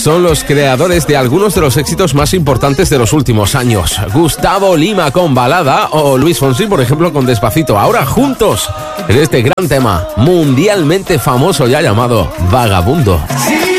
son los creadores de algunos de los éxitos más importantes de los últimos años. Gustavo Lima con Balada o Luis Fonsi, por ejemplo, con Despacito. Ahora juntos en este gran tema mundialmente famoso ya llamado Vagabundo.